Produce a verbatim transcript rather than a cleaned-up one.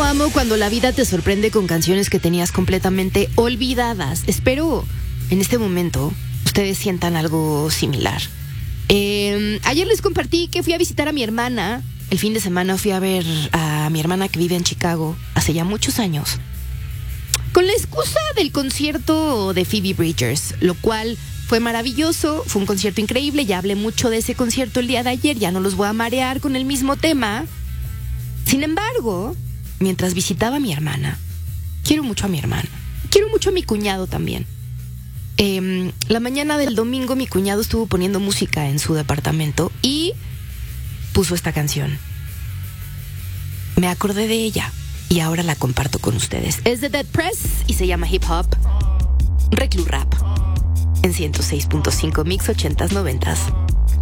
amo cuando la vida te sorprende con canciones que tenías completamente olvidadas. Espero en este momento ustedes sientan algo similar. Eh, ayer les compartí que fui a visitar a mi hermana. El fin de semana fui a ver a mi hermana que vive en Chicago hace ya muchos años, con la excusa del concierto de Phoebe Bridgers, lo cual fue maravilloso, fue un concierto increíble. Ya hablé mucho de ese concierto el día de ayer, ya no los voy a marear con el mismo tema. Sin embargo, mientras visitaba a mi hermana, quiero mucho a mi hermana, quiero mucho a mi cuñado también. Eh, la mañana del domingo mi cuñado estuvo poniendo música en su departamento y puso esta canción. Me acordé de ella y ahora la comparto con ustedes. Es de Dead Press y se llama Hip Hop Reclu Rap en ciento seis punto cinco Mix ochentas noventas.